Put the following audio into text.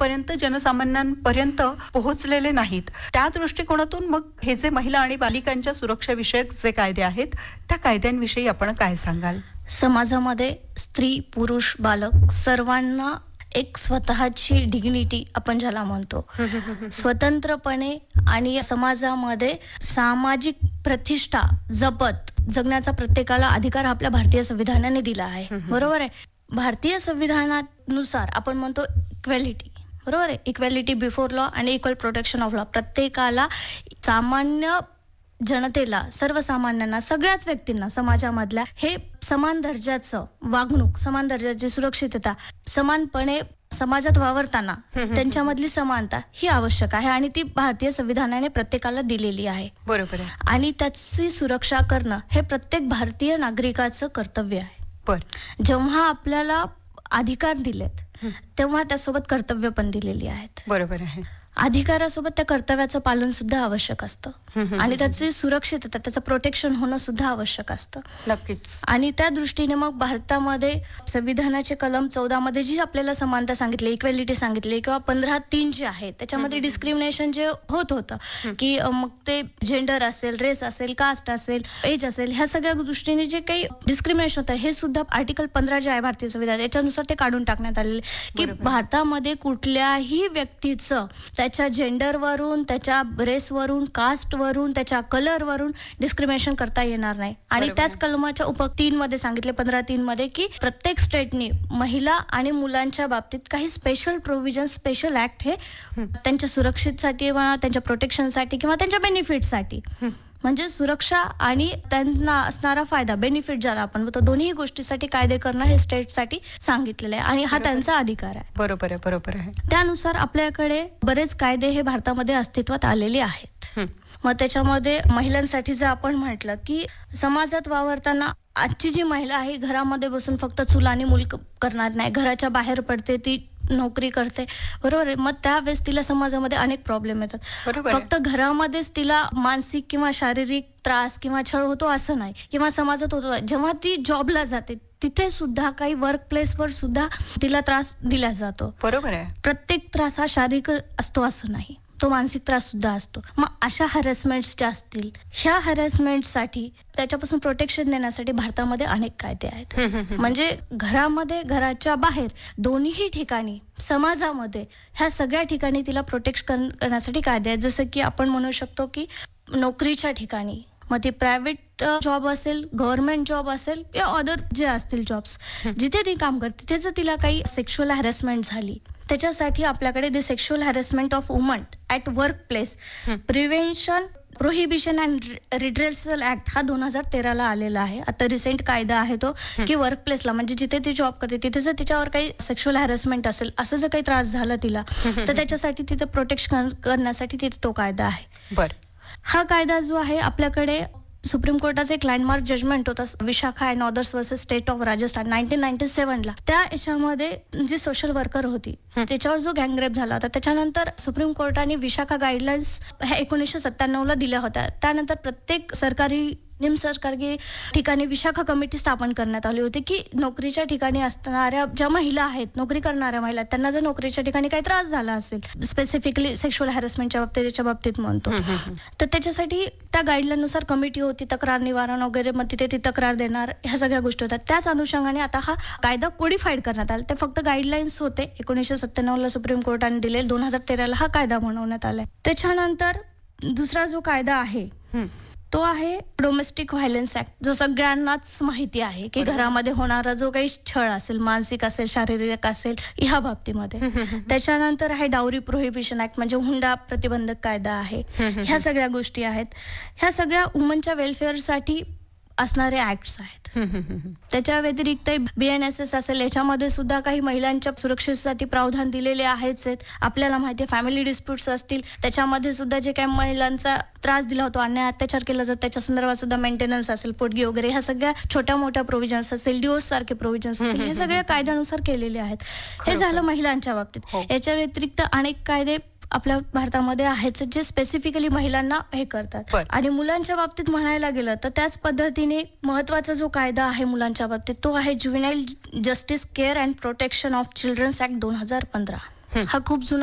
आजपर्यंत जनसामान्यांपर्यंत पोहोचलेले नाहीत. त्या दृष्टिकोनातून मग हे जे महिला आणि बालिकांच्या सुरक्षाविषयक जे कायदे आहेत त्या कायद्यांविषयी आपण काय सांगाल? समाजामध्ये स्त्री, पुरुष, बालक सर्वांना एक स्वतःची डिग्निटी आपण ज्याला म्हणतो, स्वतंत्रपणे आणि समाजामध्ये सामाजिक प्रतिष्ठा जपत जगण्याचा प्रत्येकाला अधिकार आपल्या भारतीय संविधानाने दिला आहे. बरोबर आहे. भारतीय संविधानानुसार आपण म्हणतो इक्वॅलिटी, बरोबर आहे, इक्वॅलिटी बिफोर लॉ आणि इक्वल प्रोटेक्शन ऑफ लॉ. प्रत्येकाला, सामान्य जनतेला, सर्वसामान्यांना, सगळ्याच व्यक्तींना समाजामधल्या हे समान दर्जाचं वागणूक, समान दर्जाची सुरक्षितता, समानपणे समाजात वावरताना त्यांच्यामधली समानता ही आवश्यक आहे आणि ती भारतीय संविधानाने प्रत्येकाला दिलेली आहे. बरोबर आहे. आणि त्याची सुरक्षा करणं हे प्रत्येक भारतीय नागरिकाचं कर्तव्य आहे. जेव्हा आपल्याला अधिकार दिलेत तेव्हा त्यासोबत कर्तव्य पण दिलेली आहेत. बरोबर आहे. अधिकारासोबत त्या कर्तव्याचं पालन सुद्धा आवश्यक असतं आणि त्याची सुरक्षितता, त्याचं प्रोटेक्शन होणं सुद्धा आवश्यक असतं. नक्कीच. आणि त्या दृष्टीने मग भारतामध्ये संविधानाचे कलम 14 मध्ये जी आपल्याला समानता सांगितली, इक्वॅलिटी सांगितली, किंवा 15(3) जे आहे त्याच्यामध्ये डिस्क्रिमिनेशन जे होतं की मग ते जेंडर असेल, रेस असेल, कास्ट असेल, एज असेल, ह्या सगळ्या दृष्टीने जे काही डिस्क्रिमिनेशन होतं हे सुद्धा आर्टिकल 15 जे आहे भारतीय संविधान याच्यानुसार ते काढून टाकण्यात आलेले की भारतामध्ये कुठल्याही व्यक्तीचं त्याच्या जेंडरवरून, त्याच्या रेसवरून, कास्टवरून, त्याच्या कलरवरून डिस्क्रिमिनेशन करता येणार नाही. आणि त्याच कलमाच्या उप 3 मध्ये सांगितले, 15(3) मध्ये, की प्रत्येक स्टेटने महिला आणि मुलांच्या बाबतीत काही स्पेशल प्रोव्हिजन, स्पेशल ऍक्ट हे त्यांच्या सुरक्षेसाठी किंवा त्यांच्या प्रोटेक्शनसाठी किंवा त्यांच्या बेनिफिटसाठी, म्हणजे सुरक्षा आणि त्यांना असणारा फायदा, बेनिफिट ज्याला आपण म्हणतो, दोन्ही गोष्टीसाठी कायदे करणं हे स्टेटसाठी सांगितलेलं आहे आणि हा त्यांचा अधिकार आहे. बरोबर आहे. बरोबर आहे. त्यानुसार आपल्याकडे बरेच कायदे हे भारतामध्ये अस्तित्वात आलेले आहेत. मग त्याच्यामध्ये महिलांसाठी जर आपण म्हटलं की समाजात वावरताना आजची जी महिला आहे घरामध्ये बसून फक्त चूल आणि मूल करणार नाही, घराच्या बाहेर पडते, ती नोकरी करते, बरोबर आहे. मग त्यावेळेस तिला समाजामध्ये अनेक प्रॉब्लेम येतात. फक्त घरामध्येच तिला मानसिक किंवा शारीरिक त्रास किंवा छळ होतो असं नाही, किंवा समाजात होतो. जेव्हा ती जॉबला जाते तिथे सुद्धा काही वर्क प्लेसवर सुद्धा तिला त्रास दिला जातो. बरोबर आहे. प्रत्येक त्रास हा शारीरिक असतो असं नाही, तो मानसिक त्रास सुद्धा असतो. मग अशा हॅरेसमेंट्स ज्या असतील, ह्या हॅरेसमेंटसाठी त्याच्यापासून प्रोटेक्शन देण्यासाठी भारतामध्ये अनेक कायदे आहेत. म्हणजे घरामध्ये, घराच्या बाहेर, दोन्ही ठिकाणी, समाजामध्ये, ह्या सगळ्या ठिकाणी तिला प्रोटेक्ट करण्यासाठी कायदे आहेत. जसं की आपण म्हणू शकतो की नोकरीच्या ठिकाणी, मग ती प्रायव्हेट जॉब असेल, गव्हर्नमेंट जॉब असेल, या अदर जे असतील जॉब्स, जिथे ती काम करते तिथे जर तिला काही सेक्शुअल हॅरेसमेंट झाली, त्याच्यासाठी आपल्याकडे the sexual harassment of woman at work place prevention, prohibition and redressal act हा 2013 आलेला आहे. आता रिसेंट कायदा आहे तो, की वर्क प्लेसला, म्हणजे जिथे ती जॉब करते तिथे जर तिच्यावर काही सेक्शुअल हॅरेसमेंट असेल, असं जर काही त्रास झाला तिला, तर त्याच्यासाठी तिथे प्रोटेक्शन करण्यासाठी तिथे तो कायदा आहे. हा कायदा जो आहे आपल्याकडे सुप्रीम कोर्टाचा एक लँडमार्क जजमेंट होता, Vishakha and others versus state of Rajasthan 1997 ला. त्या याच्यामध्ये जी सोशल वर्कर होती त्याच्यावर जो गँगरेप झाला होता, त्याच्यानंतर सुप्रीम कोर्टाने विशाखा गाईडलाईन्स ह्या 1997 ला दिल्या होत्या. त्यानंतर प्रत्येक सरकारी, निमसरकारी ठिकाणी विशाखा कमिटी स्थापन करण्यात आली होती की नोकरीच्या ठिकाणी असणाऱ्या ज्या महिला आहेत, नोकरी करणाऱ्या महिला, त्यांना जर नोकरीच्या ठिकाणी काही त्रास झाला असेल, स्पेसिफिकली सेक्शुअल हॅरेसमेंटच्या बाबतीत म्हणतो, तर त्याच्यासाठी त्या गाईडलाईननुसार कमिटी होती, तक्रार निवारण वगैरे, मग तिथे ती तक्रार देणार, ह्या सगळ्या गोष्टी होत्या. त्याच अनुषंगाने आता हा कायदा कोडिफाईड करण्यात आला. ते फक्त गाईडलाईन्स होते, 1997 ला सुप्रीम कोर्टाने दिले, 2013 ला हा कायदा बनवण्यात आलाय. त्याच्यानंतर दुसरा जो कायदा आहे तो आहे डोमेस्टिक व्हायलन्स ऍक्ट, जो सगळ्यांनाच माहिती आहे की घरामध्ये होणारा जो काही छळ असेल, मानसिक असेल, शारीरिक असेल, ह्या बाबतीमध्ये. त्याच्यानंतर आहे डावरी प्रोहिबिशन ऍक्ट, म्हणजे हुंडा प्रतिबंधक कायदा आहे. ह्या सगळ्या गोष्टी आहेत. ह्या सगळ्या वुमनच्या वेलफेअरसाठी असणारे ऍक्ट्स आहेत. त्याच्या व्यतिरिक्त BNSS असेल, याच्यामध्ये सुद्धा काही महिलांच्या सुरक्षेसाठी प्रावधान दिलेले आहेच. आपल्याला माहिती आहे फॅमिली डिस्प्यूट्स असतील, त्याच्यामध्ये सुद्धा जे काही महिलांचा त्रास दिला होतो, अन्याय अत्याचार केला जातो, त्याच्या संदर्भात सुद्धा मेंटेनन्स असेल, पोटगी वगैरे, ह्या सगळ्या छोट्या मोठ्या प्रोव्हिजन्स असेल, डिवोर्स सारखे प्रोव्हिजन्स असतील, हे सगळे कायद्यानुसार केलेले आहेत. हे झालं महिलांच्या बाबतीत. याच्या व्यतिरिक्त अनेक कायदे आपल्या भारतामध्ये आहेत जे स्पेसिफिकली महिलांना हे करतात. आणि मुलांच्या बाबतीत म्हणायला गेलं तर त्याच पद्धतीने महत्वाचा जो कायदा आहे मुलांच्या बाबतीत तो आहे ज्युव्हेनाईल justice care and protection of children's act 2015. हा खूप जुना